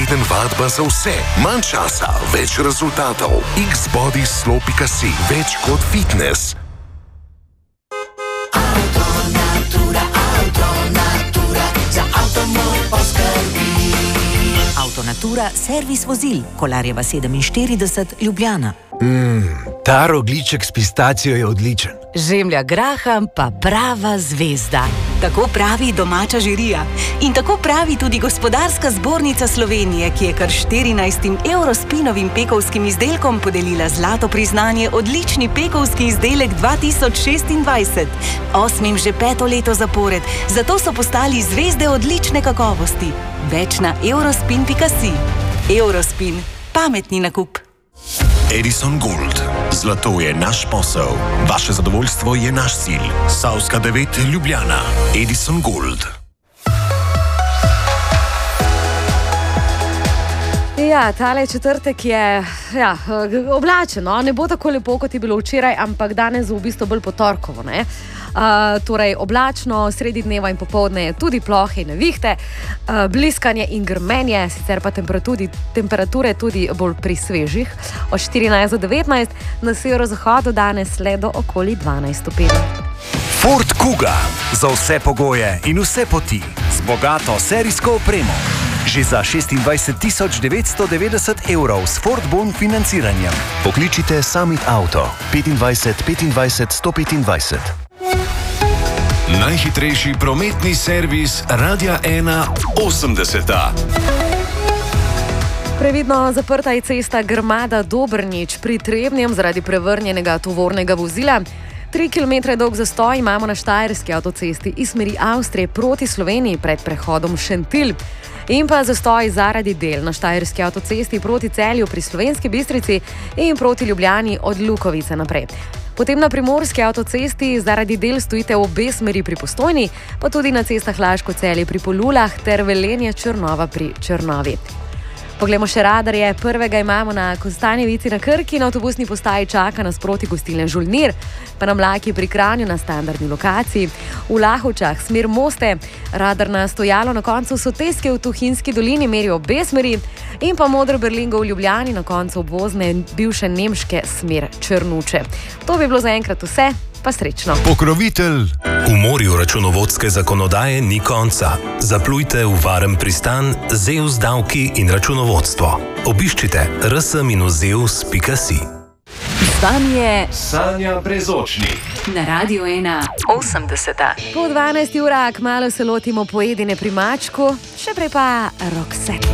teden vadba za vse. Manj časa, več rezultatov. Xbody.si. Več kot fitness. Avtonatura, servis vozil, Kolarjeva 47, Ljubljana. Ta rogljiček s pistacijo je odličen. Žemlja graham pa prava zvezda. Tako pravi domača žirija. In tako pravi tudi Gospodarska zbornica Slovenije, ki je kar 14 Eurospinovim pekovskim izdelkom podelila zlato priznanje odlični pekovski izdelek 2026. 8. že 5. leto zapored, zato so postali zvezde odlične kakovosti. Več na eurospin.si. Eurospin. Pametni nakup. Edison Gold. Zlato je naš posel. Vaše zadovoljstvo je naš cilj. Savska 9, Ljubljana. Edison Gold. Ja, tale četrtek je oblačen, no? Ne bo tako lepo, kot je bilo včeraj, ampak danes v bistvu bolj potorkovo, ne? Torej oblačno, sredi dneva in popoldne tudi plohe in nevihte, bliskanje in grmenje, sicer pa temperature tudi bolj pri svežih, od 14 do 19, na severozahodu danes le do okoli 12 stopinj. Ford Kuga. Za vse pogoje in vse poti. Z bogato serijsko opremo. Že za 26.990 evrov s Ford Bon financiranjem. Pokličite Summit Auto 25 25 125. Najhitrejši prometni servis Radia 1 80. Previdno zaprta je cesta Grmada-Dobrnič pri Trebnjem zaradi prevrnjenega tovornega vozila. 3 km dolg zastoj imamo na Štajerski avtocesti iz smeri Avstrije proti Sloveniji pred prehodom Šentilj. In pa zastoj zaradi del na Štajerski avtocesti proti Celju pri Slovenski Bistrici in proti Ljubljani od Lukovice naprej. Potem na Primorski avtocesti zaradi del stojite v obe smeri pri Postojni, pa tudi na cestah Laško-Celje pri Polulah ter Velenje-Črnova pri Črnovi. Poglejmo še radarje. Prvega imamo na Kostanjevici na Krki, na avtobusni postaji čaka nasproti gostilne Žolnir, pa na Mlaki pri Kranju na standardni lokaciji, v Lahovčah smer Moste, radar na stojalo na koncu Soteske v Tuhinjski dolini meri obe smeri in pa Modro Berlingo v Ljubljani na koncu obvozne bivše nemške smer Črnuče. To bi bilo zaenkrat vse, pa srečno. Pokrovitelj. V morju računovodske zakonodaje ni konca. Zaplujte v varen pristan ZEUS davki in računovodstvo. Obiščite rs-zeus.si. Z vami je Sanja Brezočnik. na Radiu 1 80. Po 12 urah kmalu se lotimo pojedine pri mačku, še prej pa Roxette.